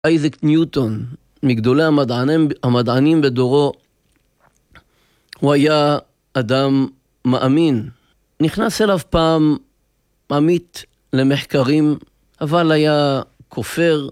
אייזק ניוטון, מגדולי המדענים בדורו, הוא היה אדם מאמין. נכנס אליו פעם עמית למחקרים, אבל היה כופר,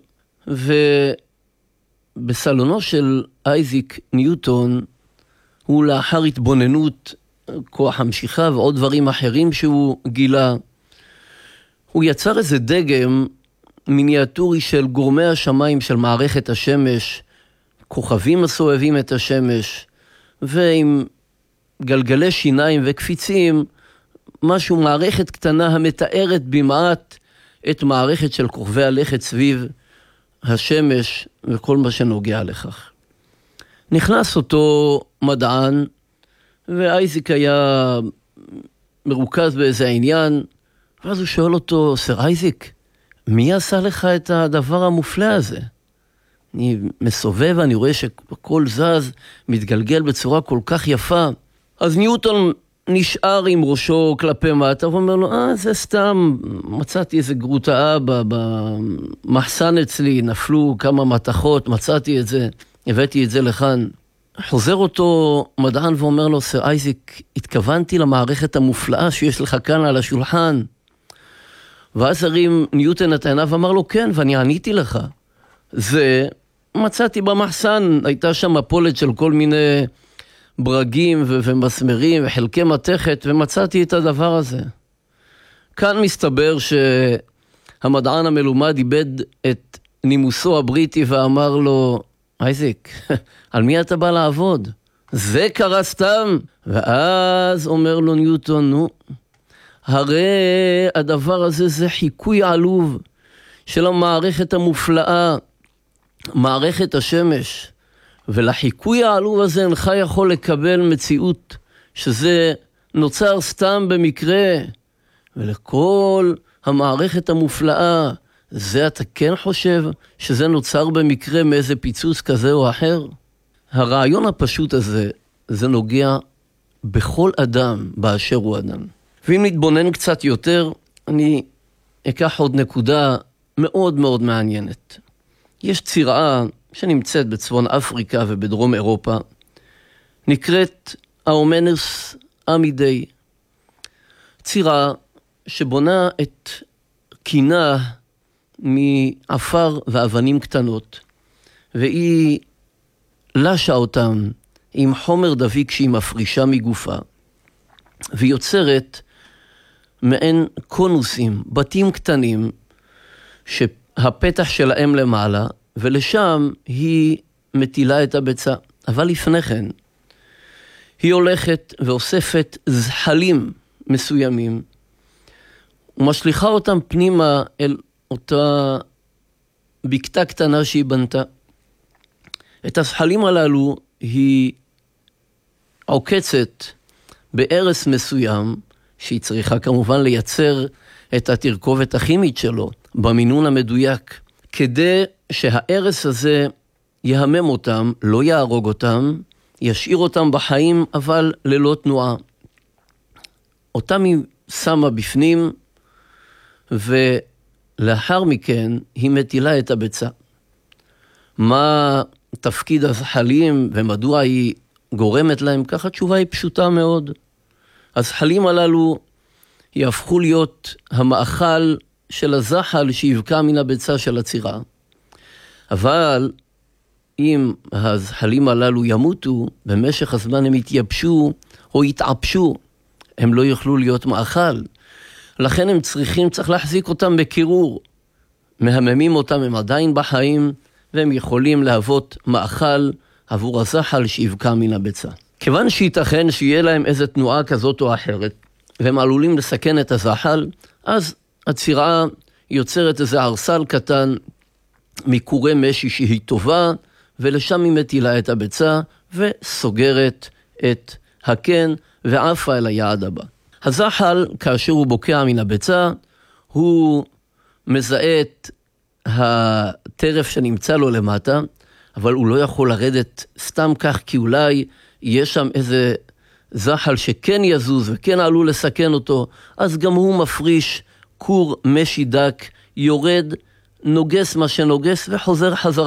ובסלונו של אייזק ניוטון, הוא לאחר התבוננות, כוח המשיכה ועוד דברים אחרים שהוא גילה, הוא יצר איזה דגם מיניאטורי של גורמי השמיים של מערכת השמש, כוכבים הסובבים את השמש, ועם גלגלי שיניים וקפיצים, משהו, מערכת קטנה המתארת במעט את מערכת של כוכבי הלכת סביב השמש וכל מה שנוגע לכך. נכנס אותו מדען, ואייזק היה מרוכז באיזה עניין, ואז הוא שואל אותו, סר אייזק, מי עשה לך את הדבר המופלא הזה? אני מסובב, אני רואה שהכל זז, מתגלגל בצורה כל כך יפה. אז ניוטון נשאר עם ראשו כלפי מטה, ואומר לו, זה סתם, מצאתי איזה גרוטאה במחסן אצלי, נפלו כמה מתחות, מצאתי את זה, הבאתי את זה לכאן. חוזר אותו מדען ואומר לו, סר אייזק, התכוונתי למערכת המופלאה שיש לך כאן על השולחן. ואז הרים ניוטון את העיניו ואמר לו, כן, ואני עניתי לך. זה מצאתי במחסן, הייתה שם מפולת של כל מיני ברגים ומסמרים וחלקי מתכת, ומצאתי את הדבר הזה. כאן מסתבר שהמדען המלומד איבד את נימוסו הבריטי ואמר לו, אייזק, על מי אתה בא לעבוד? זה קרה סתם. ואז אומר לו ניוטון, נו, הרי הדבר הזה זה חיקוי עלוב של המערכת המופלאה, מערכת השמש. ולחיקוי העלוב הזה אינך יכול לקבל מציאות שזה נוצר סתם במקרה. ולכל המערכת המופלאה, זה אתה כן חושב שזה נוצר במקרה מאיזה פיצוץ כזה או אחר? הרעיון הפשוט הזה, זה נוגע בכל אדם באשר הוא אדם. ואם נתבונן קצת יותר, אני אקח עוד נקודה מאוד מאוד מעניינת. יש צירה שנמצאת בצפון אפריקה ובדרום אירופה, נקראת האומנוס אמידי. צירה שבונה את קינה מעפר ואבנים קטנות, והיא לשה אותם עם חומר דביק שהיא מפרישה מגופה, ויוצרת מעין קונוסים, בתים קטנים, שהפתח שלהם למעלה, ולשם היא מטילה את הביצה. אבל לפני כן, היא הולכת ואוספת זחלים מסוימים, ומשליחה אותם פנימה אל אותה בקתה קטנה שהיא בנתה. את הזחלים הללו היא עוקצת בארס מסוים, שהיא צריכה כמובן לייצר את התרכובת הכימית שלו, במינון המדויק, כדי שהארס הזה יהמם אותם, לא יהרוג אותם, ישאיר אותם בחיים, אבל ללא תנועה. אותם היא שמה בפנים, ולאחר מכן היא מטילה את הביצה. מה תפקיד הזחלים ומדוע היא גורמת להם? ככה התשובה היא פשוטה מאוד. הזחלים הללו יהפכו להיות המאכל של הזחל שיבקע מן הביצה של הצירה. אבל אם הזחלים הללו ימותו, במשך הזמן הם יתייבשו או יתעפשו, הם לא יוכלו להיות מאכל. לכן הם צריך להחזיק אותם בקירור. מהממים אותם, הם עדיין בחיים, והם יכולים להוות מאכל עבור הזחל שיבקע מן הביצה. כיוון שייתכן שיהיה להם איזו תנועה כזאת או אחרת, והם עלולים לסכן את הזחל, אז הצירה יוצרת איזה ארסל קטן מקורי משי שהיא טובה, ולשם היא מטילה את הביצה, וסוגרת את הקן, ועפה אל היעד הבא. הזחל, כאשר הוא בוקע מן הביצה, הוא מזהה את הטרף שנמצא לו למטה, אבל הוא לא יכול לרדת סתם כך, כי אולי יש שם איזה זחל שכן יזוז וכן עלול לסכן אותו, אז גם הוא מפריש קור משי דק, יורד נוגס מה שנוגס וחוזר חזרה